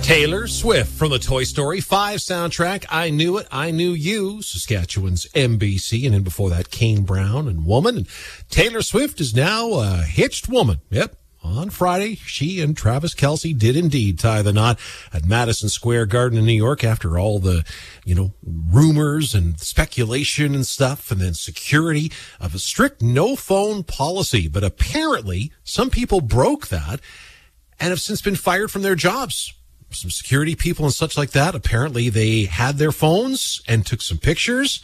Taylor Swift from the Toy Story 5 soundtrack. I Knew It, I Knew You, Saskatchewan's NBC. And then before that, Kane Brown and Woman. And Taylor Swift is now a hitched woman. Yep. On Friday, she and Travis Kelce did indeed tie the knot at Madison Square Garden in New York after all the, rumors and speculation and stuff, and then security of a strict no phone policy. But apparently some people broke that and have since been fired from their jobs. Some security people and such like that. Apparently they had their phones and took some pictures.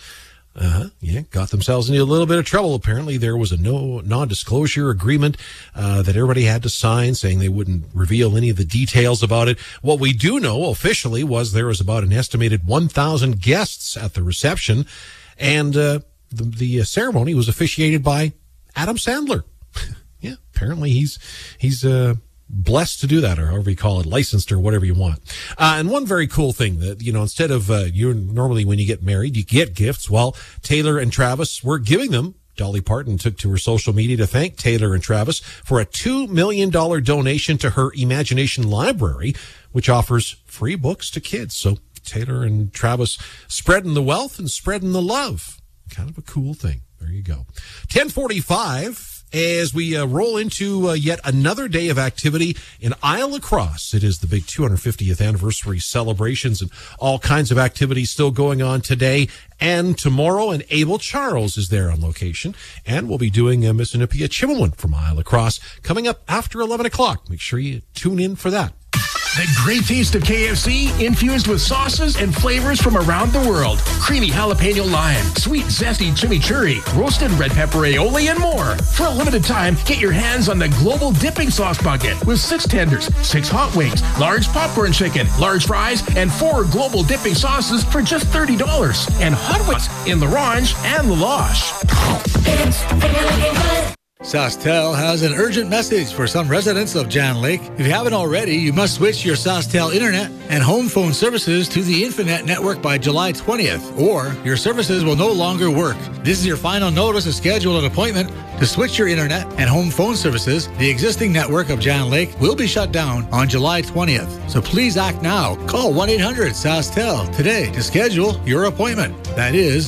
Got themselves into a little bit of trouble. Apparently there was a non-disclosure agreement that everybody had to sign, saying they wouldn't reveal any of the details about it. What we do know officially was there was about an estimated 1,000 guests at the reception, and the ceremony was officiated by Adam Sandler. Yeah, apparently he's blessed to do that, or however you call it, licensed or whatever you want. And one very cool thing that, instead of you normally when you get married, you get gifts. Well, Taylor and Travis were giving them. Dolly Parton took to her social media to thank Taylor and Travis for a $2 million donation to her Imagination Library, which offers free books to kids. So Taylor and Travis spreading the wealth and spreading the love. Kind of a cool thing. There you go. 10:45. As we roll into yet another day of activity in Isle La Crosse. It is the big 250th anniversary celebrations and all kinds of activities still going on today and tomorrow. And Abel Charles is there on location. And we'll be doing Miss Olympia Chimmelman from Isle La Crosse coming up after 11 o'clock. Make sure you tune in for that. The great taste of KFC, infused with sauces and flavors from around the world. Creamy jalapeno lime, sweet zesty chimichurri, roasted red pepper aioli, and more. For a limited time, get your hands on the Global Dipping Sauce Bucket with 6 tenders, 6 hot wings, large popcorn chicken, large fries, and 4 Global Dipping Sauces for just $30. And hot wings in L'Orange and La Loche. It's really good. SaskTel has an urgent message for some residents of Jan Lake. If you haven't already, you must switch your SaskTel internet and home phone services to the Infinet network by July 20th, or your services will no longer work. This is your final notice to schedule an appointment to switch your internet and home phone services. The existing network of Jan Lake will be shut down on July 20th. So please act now. Call 1-800-SaskTel today to schedule your appointment. That is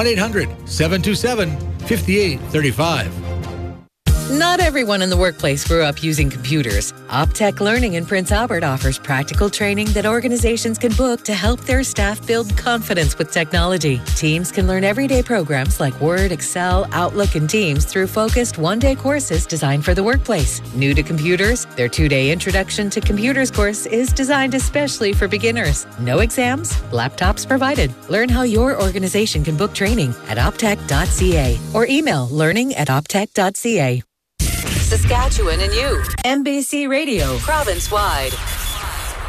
1-800-727-5835. Not everyone in the workplace grew up using computers. Optech Learning in Prince Albert offers practical training that organizations can book to help their staff build confidence with technology. Teams can learn everyday programs like Word, Excel, Outlook, and Teams through focused one-day courses designed for the workplace. New to computers, their 2-day Introduction to Computers course is designed especially for beginners. No exams, laptops provided. Learn how your organization can book training at optech.ca or email learning@optech.ca. Saskatchewan and you. NBC Radio, province-wide.